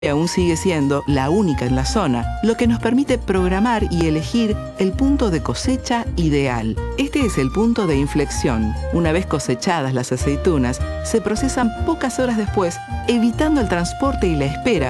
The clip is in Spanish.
aún sigue siendo la única en la zona, lo que nos permite programar y elegir el punto de cosecha ideal. Este es el punto de inflexión. Una vez cosechadas las aceitunas, se procesan pocas horas después, evitando el transporte y la espera